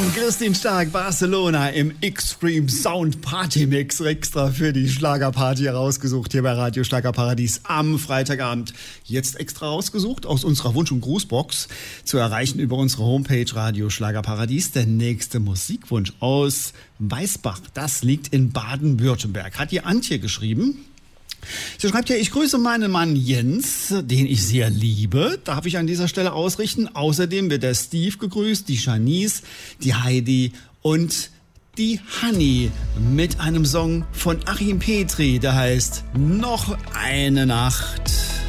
Christine Stark, Barcelona im Extreme Sound Party Mix extra für die Schlagerparty herausgesucht hier bei Radio Schlagerparadies am Freitagabend. Jetzt extra rausgesucht aus unserer Wunsch- und Grußbox zu erreichen über unsere Homepage Radio Schlagerparadies. Der nächste Musikwunsch aus Weißbach, das liegt in Baden-Württemberg. Hat die Antje geschrieben. Sie schreibt ja, ich grüße meinen Mann Jens, den ich sehr liebe. Darf ich an dieser Stelle ausrichten. Außerdem wird der Steve gegrüßt, die Janice, die Heidi und die Hanni mit einem Song von Achim Petri, der heißt Noch eine Nacht.